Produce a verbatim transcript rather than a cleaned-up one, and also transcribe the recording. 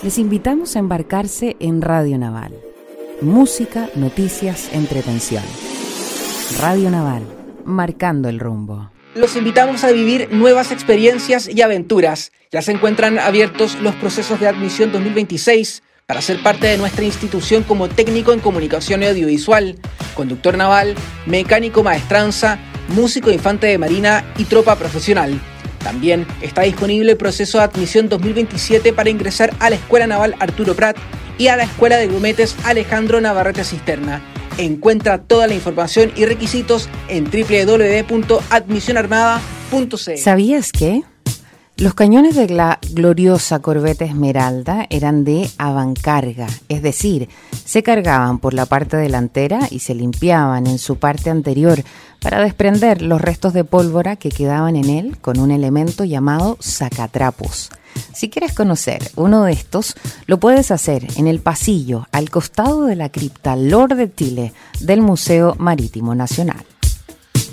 Les invitamos a embarcarse en Radio Naval. Música, noticias, entretención. Radio Naval, marcando el rumbo. Los invitamos a vivir nuevas experiencias y aventuras. Ya se encuentran abiertos los procesos de admisión dos mil veintiséis para ser parte de nuestra institución como técnico en comunicación audiovisual, conductor naval, mecánico maestranza, músico infante de marina y tropa profesional. También está disponible el proceso de admisión dos mil veintisiete para ingresar a la Escuela Naval Arturo Prat y a la Escuela de Grumetes Alejandro Navarrete Cisterna. Encuentra toda la información y requisitos en doble u doble u doble u punto admisión armada punto c l. ¿Sabías que los cañones de la gloriosa corbeta Esmeralda eran de avancarga? Es decir, se cargaban por la parte delantera y se limpiaban en su parte anterior para desprender los restos de pólvora que quedaban en él con un elemento llamado sacatrapos. Si quieres conocer uno de estos, lo puedes hacer en el pasillo al costado de la cripta Lord de Chile del Museo Marítimo Nacional.